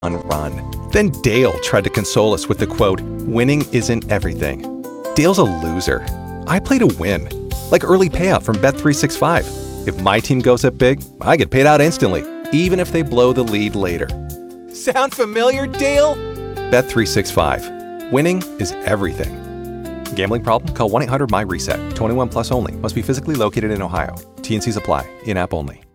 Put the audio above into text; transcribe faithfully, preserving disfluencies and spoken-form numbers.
run. Then Dale tried to console us with the quote, "Winning isn't everything." Dale's a loser. I play to win. Like early payout from Bet three sixty-five. If my team goes up big, I get paid out instantly, even if they blow the lead later. Sound familiar, Dale? Bet three sixty-five. Winning is everything. Gambling problem? Call one eight hundred M Y RESET. twenty-one plus only. Must be physically located in Ohio. T N Cs apply. In-app only.